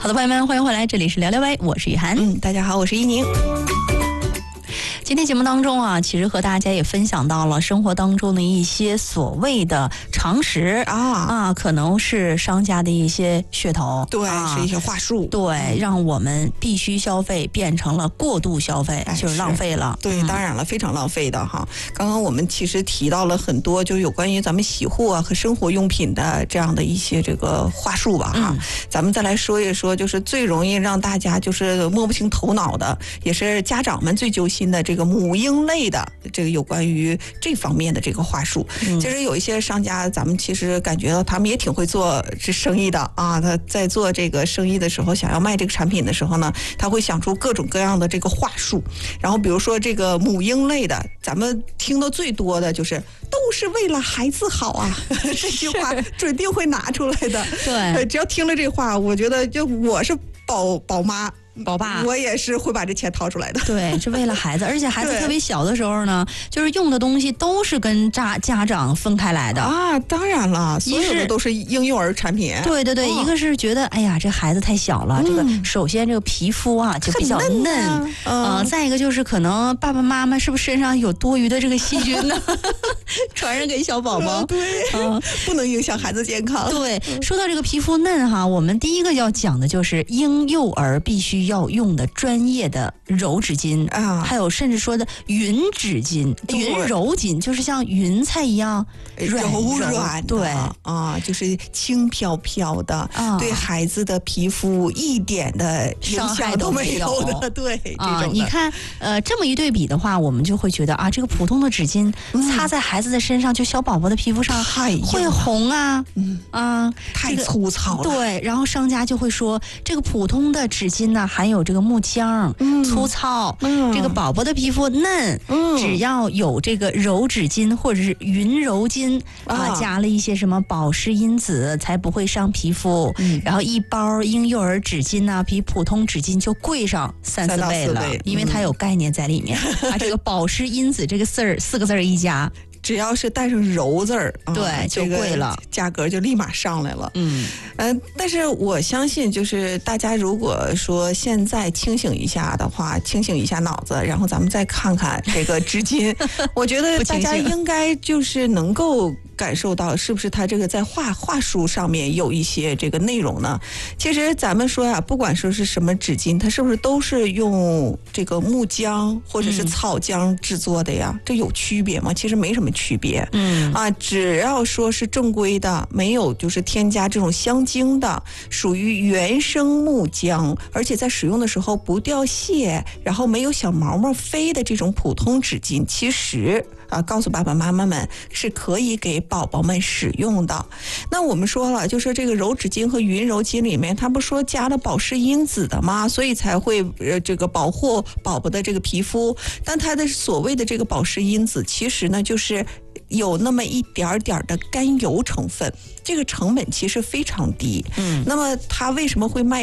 的，朋友们，欢迎回来，这里是聊聊歪，我是雨涵。 大家好，我是依宁。 今天节目当中啊，其实和大家也分享到了生活当中的一些所谓的常识可能是商家的一些噱头， 对，是一些话术， 对，让我们必须消费变成了过度消费，就是浪费了。 对，当然了，非常浪费的哈。刚刚我们其实提到了很多，就是有关于咱们洗护和生活用品的这样的一些这个话术吧哈。咱们再来说一说，就是最容易让大家就是摸不清头脑的，也是家长们最揪心的这个母婴类的这个有关于这方面的这个话术。其实有一些商家，咱们其实感觉到他们也挺会做这生意的啊。他在做这个生意的时候，想要卖这个产品的时候呢，他会想出各种各样的这个话术。然后比如说这个母婴类的，咱们听的最多的就是都是为了孩子好啊，这句话准定会拿出来的。 对， 只要听了这话，我觉得就我是宝妈。 宝爸， 我也是会把这钱掏出来的。 对，是为了孩子，而且孩子特别小的时候呢，就是用的东西都是跟家长分开来的啊。当然了，所有的都是婴幼儿产品。 对对对，一个是觉得哎呀，这孩子太小了，这个首先这个皮肤啊就比较嫩再一个就是可能爸爸妈妈是不是身上有多余的这个细菌呢，传染给小宝宝。 对，不能影响孩子健康。 对，说到这个皮肤嫩哈，我们第一个要讲的就是婴幼儿必须要用的专业的柔纸巾还有甚至说的云纸巾、云柔巾，就是像云彩一样柔软的， 对就是轻飘飘的，对孩子的皮肤一点的影响都没有的。对你看这么一对比的话，我们就会觉得这个普通的纸巾擦在孩子的身上，就小宝宝的皮肤上会红太粗糙了。 对，然后商家就会说这个普通的纸巾呢含有这个木浆，粗糙，这个宝宝的皮肤嫩，只要有这个柔纸巾或者是云柔巾加了一些什么保湿因子才不会伤皮肤。然后一包婴幼儿纸巾呢比普通纸巾就贵上3-4倍了，因为它有概念在里面这个保湿因子这个4个字一加， 只要是带上柔字儿， 对，就贵了， 价格就立马上来了。但是我相信，就是大家如果说现在清醒一下的话，清醒一下脑子，然后咱们再看看这个纸巾，我觉得大家应该就是能够感受到，是不是它这个在话术上面有一些这个内容呢？其实咱们说呀，不管说是什么纸巾，它是不是都是用这个木浆或者是草浆制作的呀？这有区别吗？其实没什么区别。只要说是正规的，没有就是添加这种香精的，属于原生木浆，而且在使用的时候不掉屑，然后没有小毛毛飞的这种普通纸巾，其实告诉爸爸妈妈们是可以给宝宝们使用的。那我们说了，就是这个柔纸巾和云柔巾里面，他不说加了保湿因子的吗？所以才会这个保护宝宝的这个皮肤。但它的所谓的这个保湿因子，其实呢就是有那么一点点的甘油成分，这个成本其实非常低。那么它为什么会卖